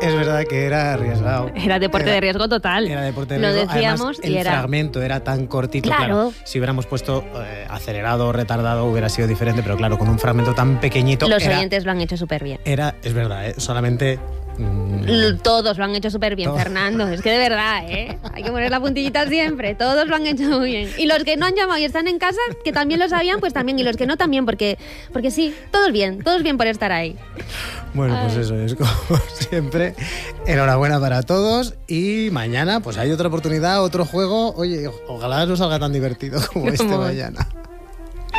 Es verdad que era arriesgado. Era deporte de riesgo total. Era deporte de riesgo. Lo decíamos. Además, el fragmento era tan cortito. Claro, si hubiéramos puesto acelerado o retardado hubiera sido diferente, pero claro, con un fragmento tan pequeñito... Los oyentes lo han hecho súper bien. Es verdad, solamente... Todos lo han hecho súper bien, Fernando. Es que de verdad, hay que poner la puntillita siempre. Todos lo han hecho muy bien. Y los que no han llamado y están en casa, que también lo sabían, pues también. Y los que no también, porque sí, todos bien por estar ahí. Bueno, pues eso es como siempre. Enhorabuena para todos. Y mañana pues hay otra oportunidad, otro juego. Oye, ojalá no salga tan divertido como este mañana.